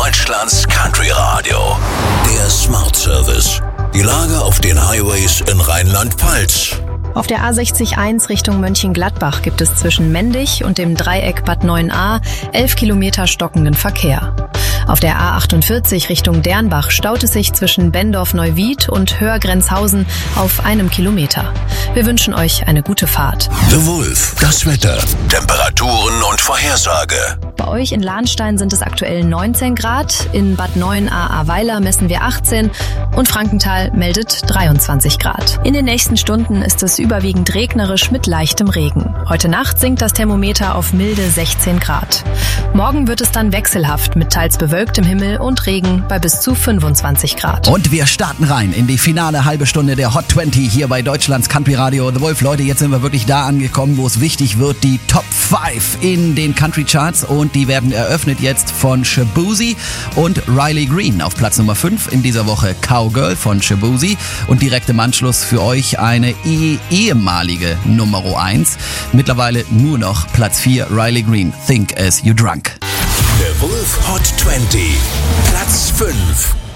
Deutschlands Country Radio. Der Smart Service. Die Lage auf den Highways in Rheinland-Pfalz. Auf der A60-1 Richtung Mönchengladbach gibt es zwischen Mendig und dem Dreieck Bad 9a 11 Kilometer stockenden Verkehr. Auf der A48 Richtung Dernbach staut es sich zwischen Bendorf-Neuwied und Höhrgrenzhausen auf 1 Kilometer. Wir wünschen euch eine gute Fahrt. The Wolf, das Wetter, Temperaturen und Vorhersage. Bei euch in Lahnstein sind es aktuell 19 Grad, in Bad 9a-Ahrweiler messen wir 18 und Frankenthal meldet 23 Grad. In den nächsten Stunden ist es überwiegend regnerisch mit leichtem Regen. Heute Nacht sinkt das Thermometer auf milde 16 Grad. Morgen wird es dann wechselhaft mit teils bewölktem Himmel und Regen bei bis zu 25 Grad. Und wir starten rein in die finale halbe Stunde der Hot 20 hier bei Deutschlands Country Radio. The Wolf, Leute, jetzt sind wir wirklich da angekommen, wo es wichtig wird, die Top 5 in den Country Charts, und die werden eröffnet jetzt von Shaboozey und Riley Green. Auf Platz Nummer 5 in dieser Woche Cowgirl von Shaboozey und direkt im Anschluss für euch eine ehemalige Nummer 1. Mittlerweile nur noch Platz 4, Riley Green, Think As You Drunk. The Wolf Hot 20, Platz 5.